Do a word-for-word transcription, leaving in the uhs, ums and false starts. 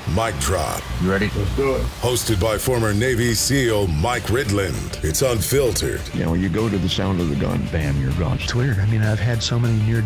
Mic Drop. You ready? Let's do it. Hosted by former Navy SEAL Mike Ridland. It's unfiltered. You know, you go to the sound of the gun, bam, you're gone. It's weird. I mean, I've had so many near